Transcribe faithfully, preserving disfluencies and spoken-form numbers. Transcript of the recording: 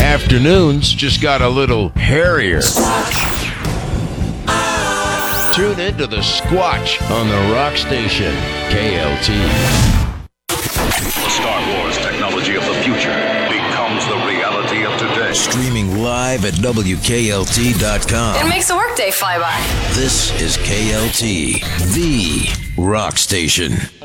Afternoons just got a little hairier. Tune into the Squatch on the Rock Station, K L T. The Star Wars technology of the future becomes the reality of today. Streaming live at W K L T dot com. It makes a workday fly by. This is K L T, the Rock Station.